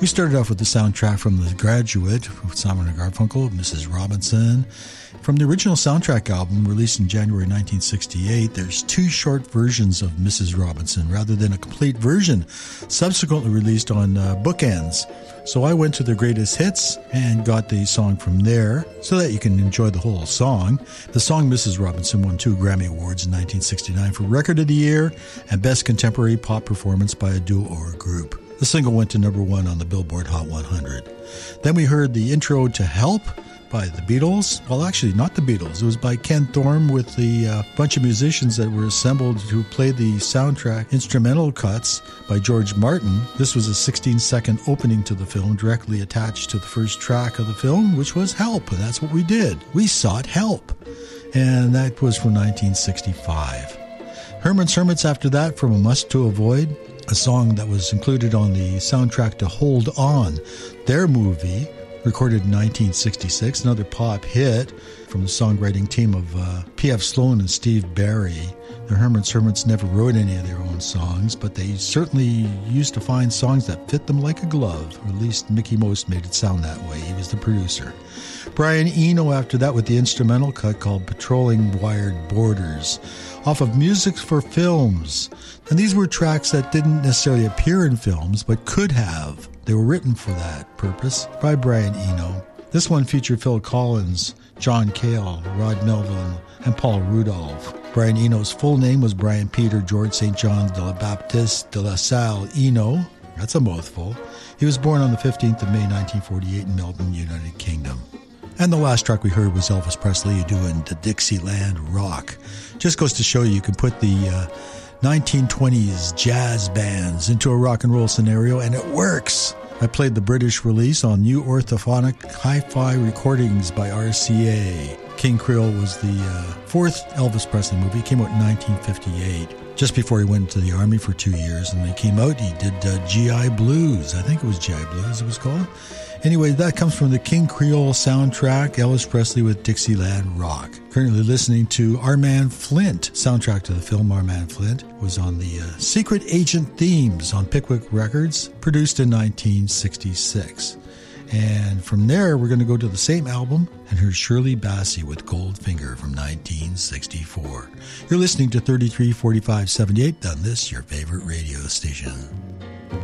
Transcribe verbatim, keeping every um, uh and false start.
We started off with the soundtrack from The Graduate with Simon and Garfunkel, Missus Robinson. From the original soundtrack album released in January nineteen sixty-eight, there's two short versions of Missus Robinson rather than a complete version, subsequently released on uh, Bookends. So I went to their greatest hits and got the song from there so that you can enjoy the whole song. The song Missus Robinson won two Grammy Awards in nineteen sixty-nine for Record of the Year and Best Contemporary Pop Performance by a Duo or a Group. The single went to number one on the Billboard Hot one hundred. Then we heard the intro to Help by the Beatles. Well, actually, not the Beatles. It was by Ken Thorne with the uh, bunch of musicians that were assembled to play the soundtrack instrumental cuts by George Martin. This was a sixteen-second opening to the film directly attached to the first track of the film, which was Help, and that's what we did. We sought help, and that was from nineteen sixty-five. Herman's Hermits after that from A Must to Avoid, a song that was included on the soundtrack to Hold On, their movie, recorded in nineteen sixty-six, another pop hit from the songwriting team of uh, P F Sloan and Steve Barry. The Herman's Hermits never wrote any of their own songs, but they certainly used to find songs that fit them like a glove, or at least Mickey Most made it sound that way. He was the producer. Brian Eno after that with the instrumental cut called Patrolling Wired Borders, off of Music for Films. And these were tracks that didn't necessarily appear in films, but could have. They were written for that purpose by Brian Eno. This one featured Phil Collins, John Cale, Rod Melville, and Paul Rudolph. Brian Eno's full name was Brian Peter George Saint John de la Baptiste de la Salle Eno. That's a mouthful. He was born on the fifteenth of May nineteen forty-eight in Melbourne, United Kingdom. And the last track we heard was Elvis Presley doing the Dixieland Rock. Just goes to show you, you can put the uh, nineteen twenties jazz bands into a rock and roll scenario, and it works. I played the British release on New Orthophonic Hi-Fi Recordings by R C A. King Creole was the uh, fourth Elvis Presley movie. It came out in nineteen fifty-eight, just before he went into the Army for two years. And when he came out, he did uh, G I Blues. I think it was G I Blues it was called. Anyway, that comes from the King Creole soundtrack, Elvis Presley with Dixieland Rock. Currently listening to Our Man Flint, soundtrack to the film Our Man Flint, was on the uh, Secret Agent Themes on Pickwick Records, produced in nineteen sixty-six. And from there, we're going to go to the same album and hear Shirley Bassey with Goldfinger from nineteen sixty-four. You're listening to thirty-three forty-five seventy-eight on this, your favorite radio station.